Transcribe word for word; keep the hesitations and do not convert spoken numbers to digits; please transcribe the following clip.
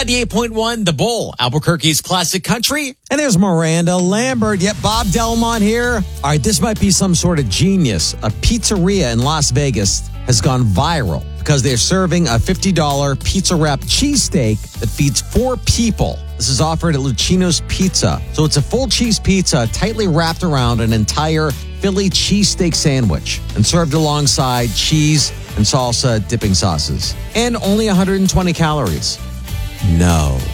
ninety-eight point one, The Bull, Albuquerque's classic country. And there's Miranda Lambert. Yep, Bob Delmont here. All right, this might be some sort of genius. A pizzeria in Las Vegas has gone viral because they're serving a fifty dollars pizza wrap cheesesteak that feeds four people. This is offered at Lucino's Pizza. So it's a full cheese pizza tightly wrapped around an entire Philly cheesesteak sandwich and served alongside cheese and salsa dipping sauces. And only one hundred twenty calories. No.